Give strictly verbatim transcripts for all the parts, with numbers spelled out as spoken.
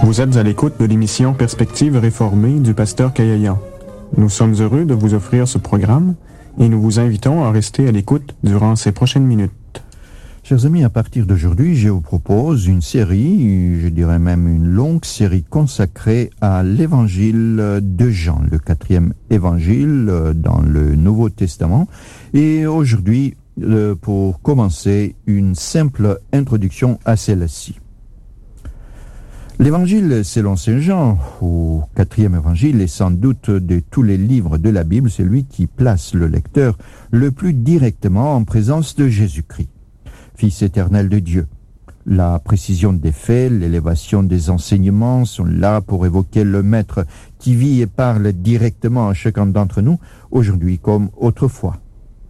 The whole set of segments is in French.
Vous êtes à l'écoute de l'émission Perspective réformée du pasteur Kayayan. Nous sommes heureux de vous offrir ce programme et nous vous invitons à rester à l'écoute durant ces prochaines minutes. Chers amis, à partir d'aujourd'hui, je vous propose une série, je dirais même une longue série consacrée à l'évangile de Jean, le quatrième évangile dans le Nouveau Testament. Et aujourd'hui, pour commencer, une simple introduction à celle-ci. L'évangile selon Saint Jean, ou quatrième évangile, est sans doute de tous les livres de la Bible celui qui place le lecteur le plus directement en présence de Jésus-Christ, Fils éternel de Dieu. La précision des faits, l'élévation des enseignements sont là pour évoquer le Maître qui vit et parle directement à chacun d'entre nous, aujourd'hui comme autrefois.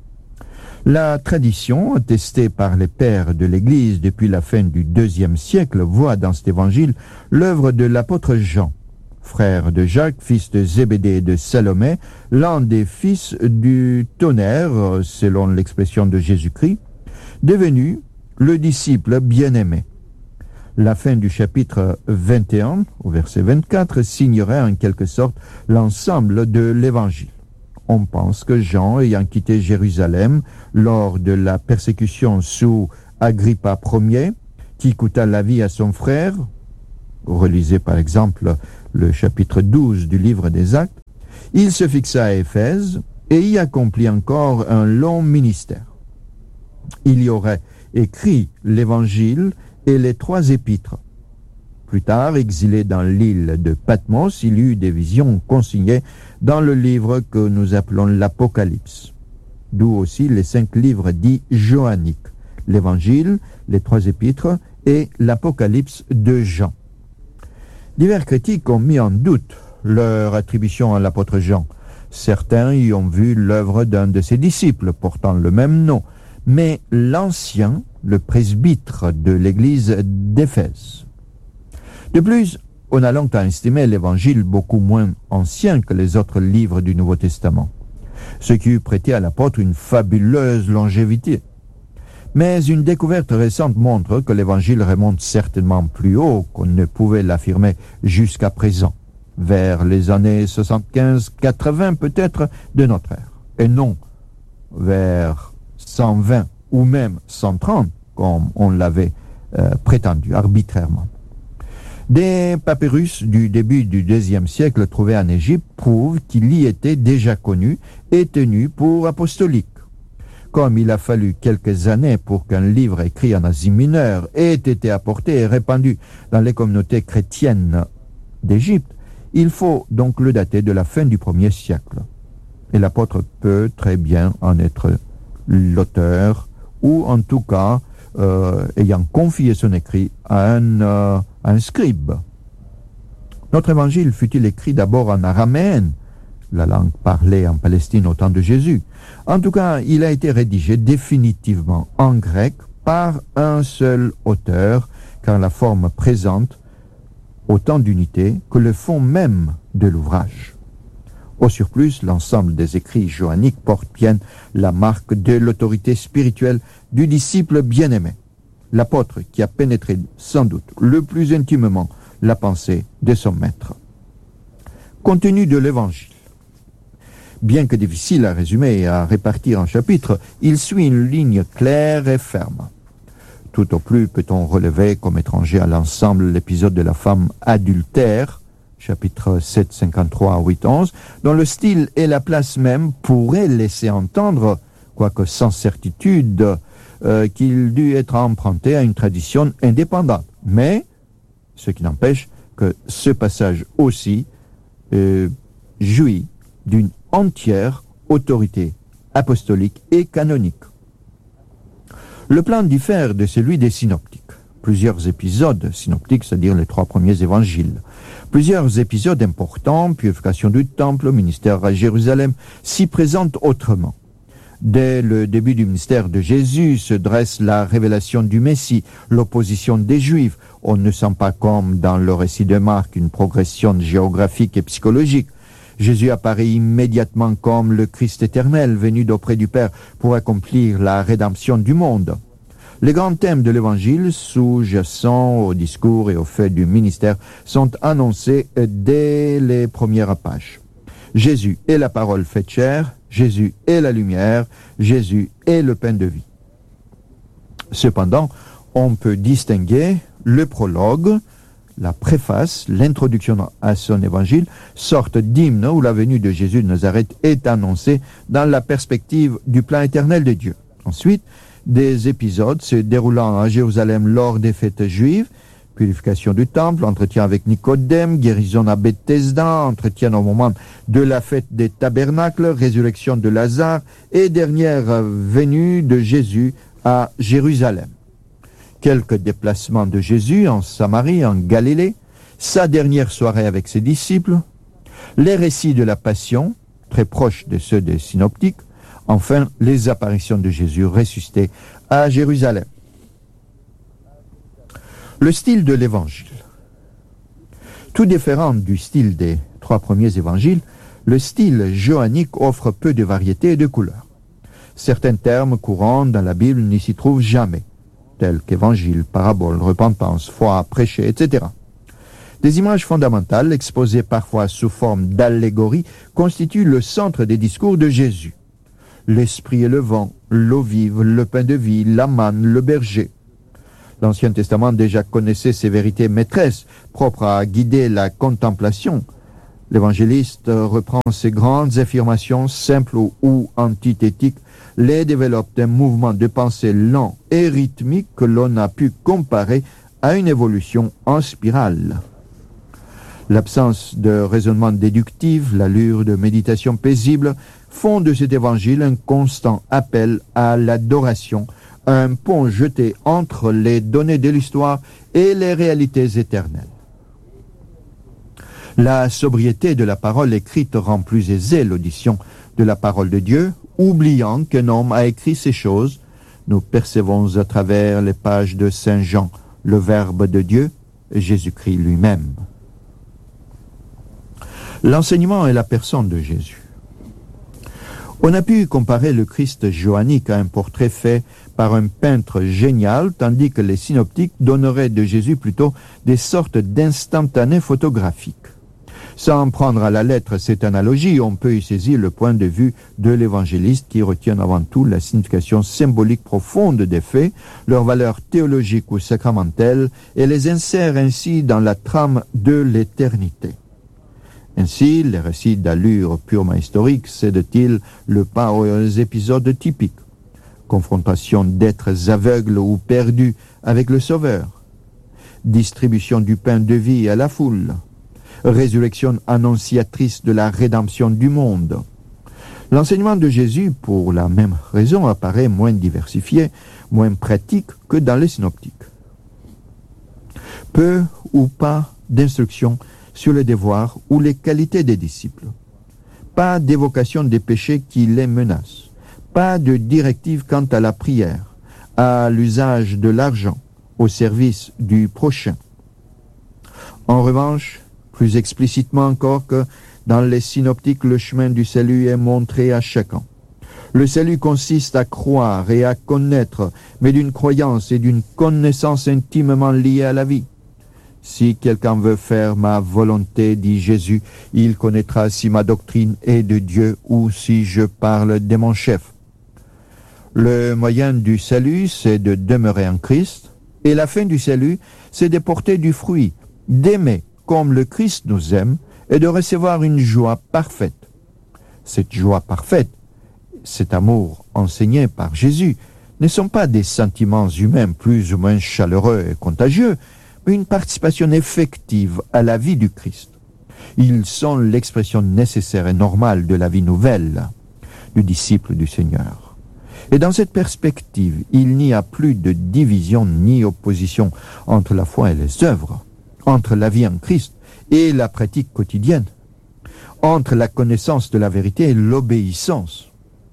La tradition, attestée par les pères de l'Église depuis la fin du deuxième siècle, voit dans cet évangile l'œuvre de l'apôtre Jean, frère de Jacques, fils de Zébédée et de Salomé, l'un des fils du tonnerre, selon l'expression de Jésus-Christ, devenu le disciple bien-aimé. La fin du chapitre vingt et un, au verset vingt-quatre, signerait en quelque sorte l'ensemble de l'évangile. On pense que Jean, ayant quitté Jérusalem lors de la persécution sous Agrippa Premier, qui coûta la vie à son frère, relisez par exemple le chapitre douze du livre des Actes, il se fixa à Éphèse et y accomplit encore un long ministère. Il y aurait écrit l'Évangile et les trois épîtres. Plus tard, exilé dans l'île de Patmos, il eut des visions consignées dans le livre que nous appelons l'Apocalypse. D'où aussi les cinq livres dits johanniques, l'Évangile, les trois épîtres et l'Apocalypse de Jean. Divers critiques ont mis en doute leur attribution à l'apôtre Jean. Certains y ont vu l'œuvre d'un de ses disciples portant le même nom, mais l'ancien, le presbytre de l'église d'Éphèse. De plus, on a longtemps estimé l'Évangile beaucoup moins ancien que les autres livres du Nouveau Testament, ce qui eût prêté à l'apôtre une fabuleuse longévité. Mais une découverte récente montre que l'Évangile remonte certainement plus haut qu'on ne pouvait l'affirmer jusqu'à présent, vers les années soixante-quinze quatre-vingts peut-être de notre ère, et non vers cent vingt ou même cent trente, comme on l'avait euh, prétendu arbitrairement. Des papyrus du début du deuxième siècle trouvés en Égypte prouvent qu'il y était déjà connu et tenu pour apostolique. Comme il a fallu quelques années pour qu'un livre écrit en Asie mineure ait été apporté et répandu dans les communautés chrétiennes d'Égypte, il faut donc le dater de la fin du premier siècle. Et l'apôtre peut très bien en être l'auteur, ou en tout cas euh, ayant confié son écrit à un, euh, un scribe. Notre évangile fut-il écrit d'abord en araméen, la langue parlée en Palestine au temps de Jésus. En tout cas, il a été rédigé définitivement en grec par un seul auteur, car la forme présente autant d'unité que le fond même de l'ouvrage. Au surplus, l'ensemble des écrits johanniques porte bien la marque de l'autorité spirituelle du disciple bien-aimé, l'apôtre qui a pénétré sans doute le plus intimement la pensée de son maître. Contenu de l'Évangile. Bien que difficile à résumer et à répartir en chapitres, il suit une ligne claire et ferme. Tout au plus peut-on relever comme étranger à l'ensemble l'épisode de la femme adultère, chapitre sept, cinquante-trois à huit, onze, dont le style et la place même pourraient laisser entendre, quoique sans certitude, euh, qu'il dut être emprunté à une tradition indépendante. Mais, ce qui n'empêche que ce passage aussi euh, jouit d'une entière autorité apostolique et canonique. Le plan diffère de celui des synoptiques. Plusieurs épisodes synoptiques, c'est-à-dire les trois premiers évangiles. Plusieurs épisodes importants, purification du temple, ministère à Jérusalem, s'y présentent autrement. Dès le début du ministère de Jésus se dresse la révélation du Messie, l'opposition des Juifs. On ne sent pas comme dans le récit de Marc une progression géographique et psychologique. Jésus apparaît immédiatement comme le Christ éternel venu d'auprès du Père pour accomplir la rédemption du monde. Les grands thèmes de l'Évangile, sous-jacents au discours et au fait du ministère, sont annoncés dès les premières pages. Jésus est la parole faite chair, Jésus est la lumière, Jésus est le pain de vie. Cependant, on peut distinguer le prologue, la préface, l'introduction à son évangile, sorte d'hymne où la venue de Jésus de Nazareth est annoncée dans la perspective du plan éternel de Dieu. Ensuite, des épisodes se déroulant à Jérusalem lors des fêtes juives, purification du temple, entretien avec Nicodème, guérison à Bethesda, entretien au moment de la fête des tabernacles, résurrection de Lazare et dernière venue de Jésus à Jérusalem. Quelques déplacements de Jésus en Samarie, en Galilée, sa dernière soirée avec ses disciples, les récits de la Passion, très proches de ceux des synoptiques, enfin les apparitions de Jésus ressuscité à Jérusalem. Le style de l'Évangile. Tout différent du style des trois premiers évangiles, le style johannique offre peu de variété et de couleurs. Certains termes courants dans la Bible n'y s'y trouvent jamais, tels qu'évangile, parabole, repentance, foi, prêcher, et cetera. Des images fondamentales, exposées parfois sous forme d'allégories, constituent le centre des discours de Jésus. L'esprit et le vent, l'eau vive, le pain de vie, la manne, le berger. L'Ancien Testament déjà connaissait ces vérités maîtresses, propres à guider la contemplation. L'évangéliste reprend ces grandes affirmations, simples ou antithétiques, les développe d'un mouvement de pensée lent et rythmique que l'on a pu comparer à une évolution en spirale. L'absence de raisonnement déductif, l'allure de méditation paisible font de cet évangile un constant appel à l'adoration, un pont jeté entre les données de l'histoire et les réalités éternelles. La sobriété de la parole écrite rend plus aisée l'audition de la parole de Dieu, oubliant qu'un homme a écrit ces choses. Nous percevons à travers les pages de Saint Jean le Verbe de Dieu, Jésus-Christ lui-même. L'enseignement et la personne de Jésus. On a pu comparer le Christ johannique à un portrait fait par un peintre génial, tandis que les synoptiques donneraient de Jésus plutôt des sortes d'instantanés photographiques. Sans prendre à la lettre cette analogie, on peut y saisir le point de vue de l'évangéliste qui retient avant tout la signification symbolique profonde des faits, leur valeur théologique ou sacramentelle, et les insère ainsi dans la trame de l'éternité. Ainsi, les récits d'allure purement historique cèdent-ils le pas aux épisodes typiques. Confrontation d'êtres aveugles ou perdus avec le Sauveur. Distribution du pain de vie à la foule. Résurrection annonciatrice de la rédemption du monde. L'enseignement de Jésus, pour la même raison, apparaît moins diversifié, moins pratique que dans les synoptiques. Peu ou pas d'instructions sur les devoirs ou les qualités des disciples. Pas d'évocation des péchés qui les menacent. Pas de directive quant à la prière, à l'usage de l'argent, au service du prochain. En revanche, plus explicitement encore que dans les synoptiques, le chemin du salut est montré à chacun. Le salut consiste à croire et à connaître, mais d'une croyance et d'une connaissance intimement liées à la vie. Si quelqu'un veut faire ma volonté, dit Jésus, il connaîtra si ma doctrine est de Dieu ou si je parle de mon chef. Le moyen du salut, c'est de demeurer en Christ, et la fin du salut, c'est de porter du fruit, d'aimer comme le Christ nous aime, et de recevoir une joie parfaite. Cette joie parfaite, cet amour enseigné par Jésus, ne sont pas des sentiments humains plus ou moins chaleureux et contagieux, mais une participation effective à la vie du Christ. Ils sont l'expression nécessaire et normale de la vie nouvelle du disciple du Seigneur. Et dans cette perspective, il n'y a plus de division ni opposition entre la foi et les œuvres, entre la vie en Christ et la pratique quotidienne, entre la connaissance de la vérité et l'obéissance.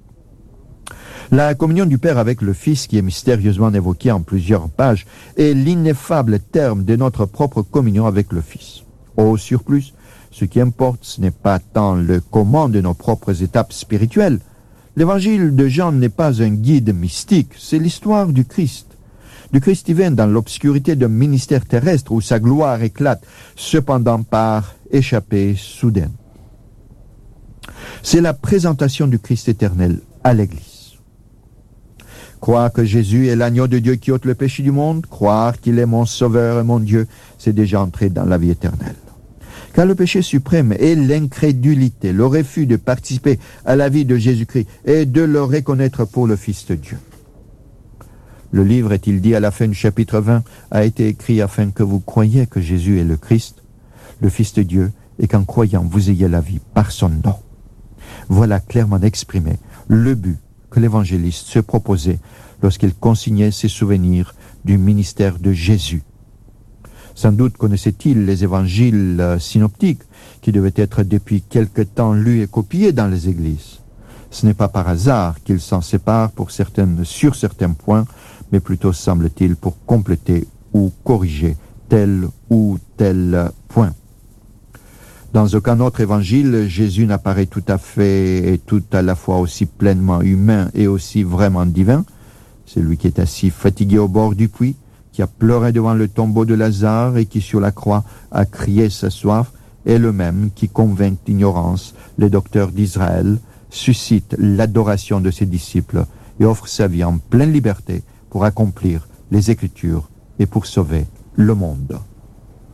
La communion du Père avec le Fils, qui est mystérieusement évoquée en plusieurs pages, est l'ineffable terme de notre propre communion avec le Fils. Au surplus, ce qui importe, ce n'est pas tant le comment de nos propres étapes spirituelles. L'évangile de Jean n'est pas un guide mystique, c'est l'histoire du Christ. Du Christ divin dans l'obscurité d'un ministère terrestre où sa gloire éclate, cependant par échappée soudaine. C'est la présentation du Christ éternel à l'Église. Croire que Jésus est l'agneau de Dieu qui ôte le péché du monde, croire qu'il est mon sauveur et mon Dieu, c'est déjà entrer dans la vie éternelle. Car le péché suprême est l'incrédulité, le refus de participer à la vie de Jésus-Christ et de le reconnaître pour le Fils de Dieu. Le livre, est-il dit à la fin du chapitre vingt, a été écrit afin que vous croyiez que Jésus est le Christ, le Fils de Dieu, et qu'en croyant vous ayez la vie par son nom. Voilà clairement exprimé le but que l'évangéliste se proposait lorsqu'il consignait ses souvenirs du ministère de Jésus. Sans doute connaissait-il les évangiles euh, synoptiques qui devaient être depuis quelque temps lus et copiés dans les églises. Ce n'est pas par hasard qu'il s'en sépare pour certaines, sur certains points, mais plutôt semble-t-il pour compléter ou corriger tel ou tel point. Dans aucun autre évangile, Jésus n'apparaît tout à fait et tout à la fois aussi pleinement humain et aussi vraiment divin. C'est lui qui est assis fatigué au bord du puits, qui a pleuré devant le tombeau de Lazare et qui sur la croix a crié sa soif, est le même qui convainc d'ignorance les docteurs d'Israël, suscite l'adoration de ses disciples et offre sa vie en pleine liberté pour accomplir les Écritures et pour sauver le monde.